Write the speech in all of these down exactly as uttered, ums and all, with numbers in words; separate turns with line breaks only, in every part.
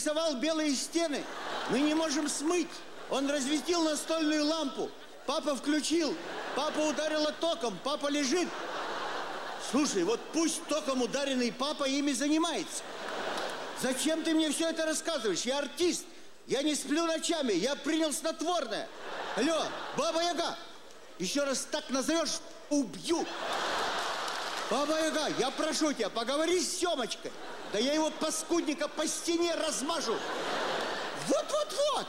нарисовал белые стены. Мы не можем смыть. Он разветил настольную лампу. Папа включил. Папа ударила током. Папа лежит. Слушай, вот пусть током ударенный папа ими занимается. Зачем ты мне все это рассказываешь? Я артист. Я не сплю ночами. Я принял снотворное. Алло, Баба-Яга. Еще раз так назовешь, убью. Баба-Яга, я прошу тебя, поговори с Семочкой. Да я его паскудника по стене размажу. Вот-вот-вот.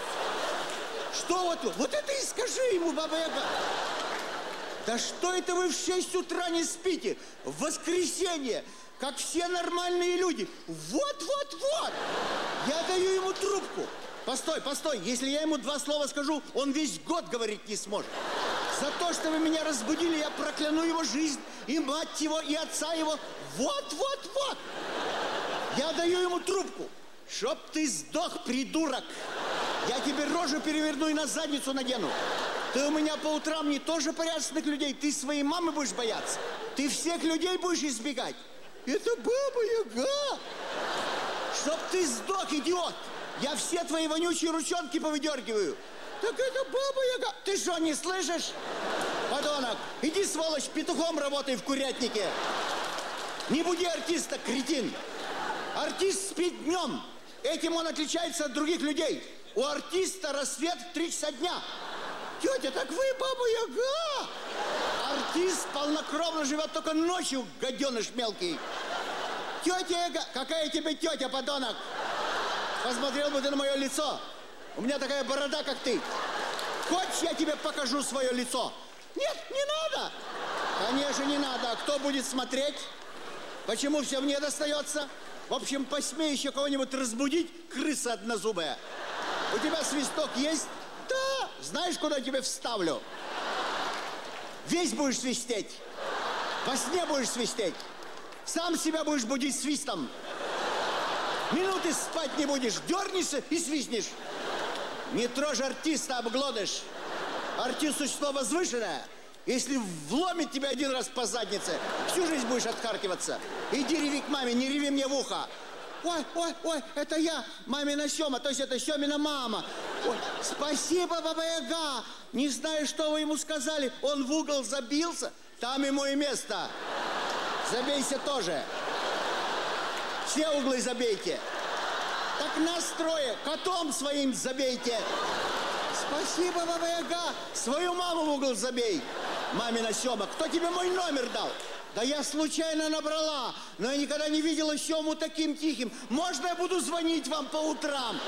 Что вот-вот? Вот это и скажи ему, Баба-Яга. Да что это вы в шесть утра не спите? В воскресенье, как все нормальные люди. Вот-вот-вот. Я даю ему трубку. Постой, постой. Если я ему два слова скажу, он весь год говорить не сможет. За то, что вы меня разбудили, я прокляну его жизнь, и мать его, и отца его. Вот-вот-вот. Я даю ему трубку. Чтоб ты сдох, придурок. Я тебе рожу переверну и на задницу надену. Ты у меня по утрам не тоже порядочных людей. Ты своей мамы будешь бояться. Ты всех людей будешь избегать. Это Баба-Яга. Чтоб ты сдох, идиот. Я все твои вонючие ручонки повыдергиваю. Так это Баба-Яга. Ты что, не слышишь? Подонок, иди, сволочь, петухом работай в курятнике. Не буди артиста, кретин. Артист спит днем. Этим он отличается от других людей. У артиста рассвет в три часа дня. Тетя, так вы Баба-Яга. Артист полнокровно живет только ночью, гаденыш мелкий. Тетя Яга. Какая тебе тетя, подонок? Посмотрел бы ты на мое лицо. У меня такая борода, как ты. Хочешь, я тебе покажу свое лицо? Нет, не надо. Конечно, не надо. А кто будет смотреть? Почему все мне достается? В общем, посмей еще кого-нибудь разбудить, крыса однозубая. У тебя свисток есть? Да. Знаешь, куда тебе вставлю? Весь будешь свистеть. Во сне будешь свистеть. Сам себя будешь будить свистом. Минуты спать не будешь. Дернешься и свистнешь. Не трожь артиста, обглодыш. Артист существо возвышенное. Если вломит тебя один раз по заднице, всю жизнь будешь отхаркиваться. Иди реви к маме, не реви мне в ухо. Ой, ой, ой, это я, мамина Сема, то есть это Семина мама. Ой, спасибо, Баба-Яга. Не знаю, что вы ему сказали. Он в угол забился, там ему и место. Забейся тоже. Все углы забейте. Так нас трое, котом своим забейте. Спасибо, Баба-Яга. Свою маму в угол забей. Мамина Сема, кто тебе мой номер дал? Да я случайно набрала, но я никогда не видела Сему таким тихим. Можно я буду звонить вам по утрам?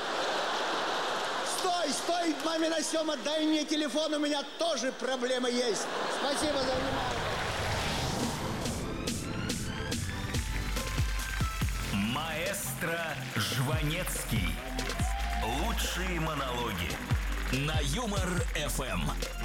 Стой, стой, мамина Сема, дай мне телефон, у меня тоже проблема есть. Спасибо за внимание.
Маэстро Жванецкий. Лучшие монологи на Юмор-эф эм.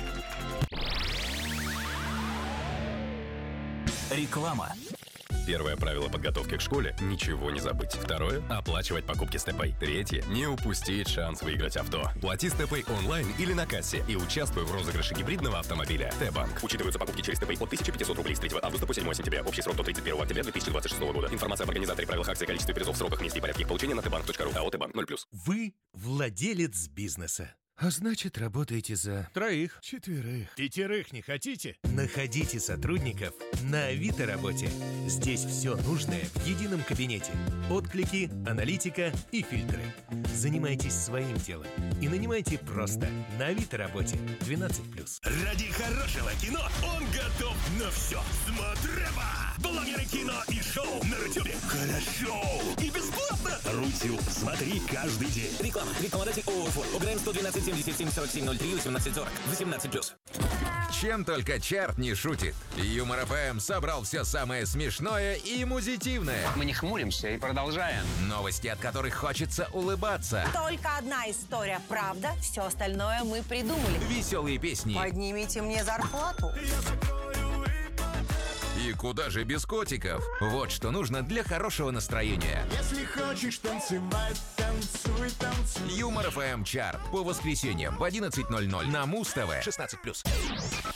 Реклама.
Первое правило подготовки к школе – ничего не забыть. Второе – оплачивать покупки с ТЭПэй. Третье – не упустить шанс выиграть авто. Плати с ТЭПэй онлайн или на кассе и участвуй в розыгрыше гибридного автомобиля. Т-банк. Учитываются покупки через ТЭПэй от тысяча пятьсот рублей с третьего августа по седьмое сентября. Общий срок до тридцать первого октября две тысячи двадцать шестого года. Информация об организаторе, правилах акции, количестве призов, сроках, месте и порядке их получения на тбанк точка ру. АО «Т-банк» ноль плюс.
Вы владелец бизнеса. А значит, работаете за...
Троих.
Четверых.
Пятерых не хотите?
Находите сотрудников на Авито работе. Здесь все нужное в едином кабинете. Отклики, аналитика и фильтры. Занимайтесь своим делом и нанимайте просто на Авито работе. двенадцать плюс.
Ради хорошего кино он готов на все. Смотрeba! Блогеры кино и шоу на Рутюбе. Хорошо! И бесплатно! Рутюб. Смотри каждый день.
Реклама. Рекламодатель ООО «Форд». ОГРН сто двенадцать семьдесят семь сорок семь ноль три восемнадцать сорок. восемнадцать плюс.
Чем только чарт не шутит. Юмор-эф эм собрал все самое смешное и музитивное.
Мы не хмуримся и продолжаем.
Новости, от которых хочется улыбаться.
Только одна история правда, все остальное мы придумали.
Веселые песни.
Поднимите мне зарплату.
И куда же без котиков? Вот что нужно для хорошего настроения.
Если хочешь танцевать, танцуй, танцуй.
Юмор-эф эм чарт по воскресеньям в одиннадцать ноль ноль на Муз-ТВ.
шестнадцать плюс.